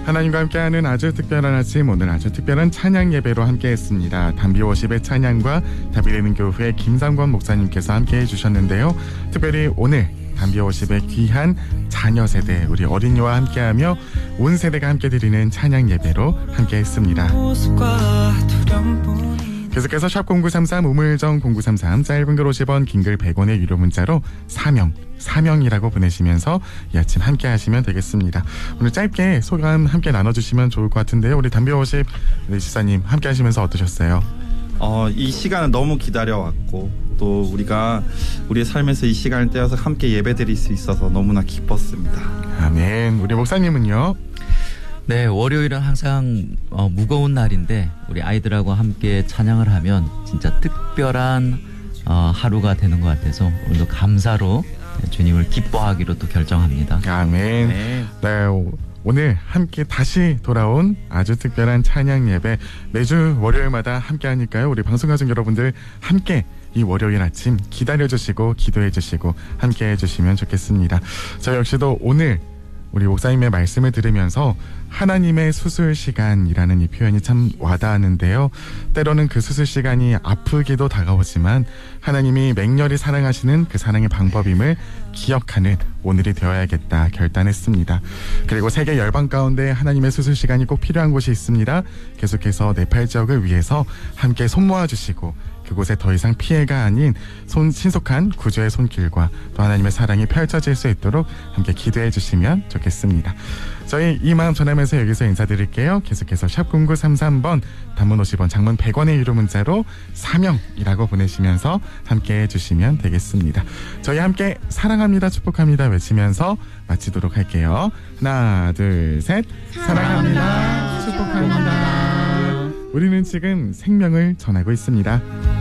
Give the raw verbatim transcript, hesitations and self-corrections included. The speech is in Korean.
하나님과 함께하는 아주 특별한 아침, 오늘 아주 특별한 찬양 예배로 함께했습니다. 담비워십의 찬양과 다비되는 교회 김상권 목사님께서 함께해 주셨는데요. 특별히 오늘 담비워십의 귀한 자녀 세대, 우리 어린이와 함께하며 온 세대가 함께 드리는 찬양 예배로 함께했습니다. 계속해서 샵 공구삼삼 우물정 공구삼삼, 짧은 글 오십 원, 긴 글 백 원의 유료 문자로 사명, 사명이라고 보내시면서 이 아침 함께 하시면 되겠습니다. 오늘 짧게 소감 함께 나눠주시면 좋을 것 같은데요. 우리 담비워십 우리 지사님 함께 하시면서 어떠셨어요? 어, 이 시간을 너무 기다려왔고 또 우리가 우리의 삶에서 이 시간을 떼어서 함께 예배드릴 수 있어서 너무나 기뻤습니다. 아멘. 우리 목사님은요? 네, 월요일은 항상 어, 무거운 날인데 우리 아이들하고 함께 찬양을 하면 진짜 특별한 어, 하루가 되는 것 같아서 오늘도 감사로 주님을 기뻐하기로 또 결정합니다. 아멘. 네. 네, 오늘 함께 다시 돌아온 아주 특별한 찬양 예배, 매주 월요일마다 함께 하니까요. 우리 방송가족 여러분들 함께 이 월요일 아침 기다려주시고 기도해주시고 함께 해주시면 좋겠습니다. 저 역시도 오늘 우리 목사님의 말씀을 들으면서 하나님의 수술 시간이라는 이 표현이 참 와닿았는데요. 때로는 그 수술 시간이 아프기도 다가오지만 하나님이 맹렬히 사랑하시는 그 사랑의 방법임을 기억하는 오늘이 되어야겠다 결단했습니다. 그리고 세계 열방 가운데 하나님의 수술 시간이 꼭 필요한 곳이 있습니다. 계속해서 네팔 지역을 위해서 함께 손 모아주시고 그곳에 더 이상 피해가 아닌 손, 신속한 구조의 손길과 또 하나님의 사랑이 펼쳐질 수 있도록 함께 기도해 주시면 좋겠습니다. 저희 이 마음 전하면서 여기서 인사드릴게요. 계속해서 샵 공구삼삼 번, 단문 오십 원, 장문 백 원의 유료 문자로 사명이라고 보내시면서 함께 해주시면 되겠습니다. 저희 함께 사랑합니다, 축복합니다 외치면서 마치도록 할게요. 하나, 둘, 셋. 사랑합니다, 축복합니다. 우리는 지금 생명을 전하고 있습니다.